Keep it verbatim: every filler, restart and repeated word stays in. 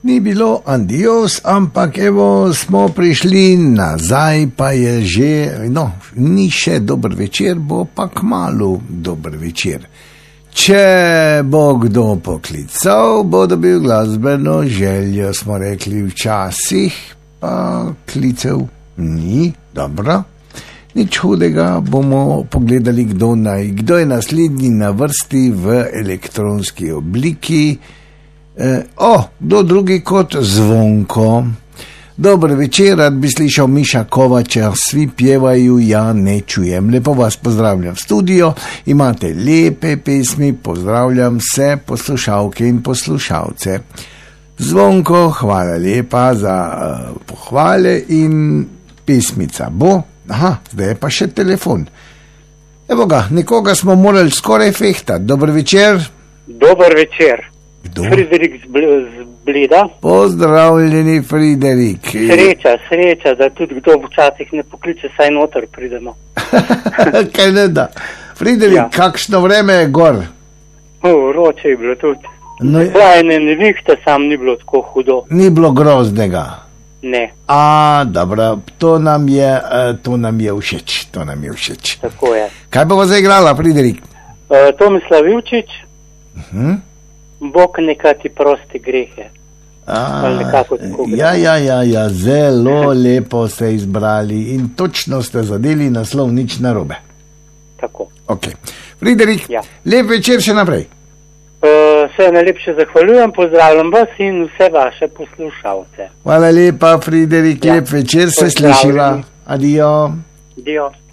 Ni bilo adios, ampak evo smo prišli nazaj, pa je že, no, ni še dober večer, bo pa kmalu dober večer. Če bo kdo poklical, bo dobil glasbeno željo, smo rekli včasih, pa klicev ni, dobro. Nič hudega, bomo pogledali, kdo, naj, kdo je naslednji na vrsti v elektronski obliki. Eh, o, kdo drugi kot Zvonko. Dober večer, rad bi slišal Miša Kovača, svi pjevajo, ja ne čujem. Lepo vas pozdravljam v studio, imate lepe pesmi, pozdravljam vse poslušalke in poslušalce. Zvonko, hvala lepa za uh, pohvale in pesmica bo. Aha, zdaj je pa še telefon. Evo ga, nekoga smo morali skoraj fehtati. Dober večer. Dober večer. Kdo? Friderik z, Bl z Bleda. Pozdravljeni, Friderik. Sreča, sreča, da tudi kdo včasih ne pokliče, saj noter pridemo. Kaj ne da? Friderik, ja. Kakšno vreme je gor? O, vroče je bilo tudi. No, Plajne nevihte, sam ni bilo tako hudo. ni bilo groznega. Ne, A, dobro, to nam je, eh, to nam je všeč, to nam je všeč. tako je. Kaj bo zaigrala, Friderik? Uh, Tomislav Ivčič, Uh-huh. Bog neka ti prosti grehe. A, Ali nekako tako gre. ja, ja, ja, ja, zelo lepo ste izbrali in točno ste zadeli naslov, nič narobe. Tako. Ok, Friderik, Ja. lep večer še naprej. Uh, vse najlepše zahvaljujem, pozdravljam vas in vse vaše poslušalce. Hvala lepa, Friderik, Ja. lep večer, se Pozdravljeni. slišiva. Adijo. Dio.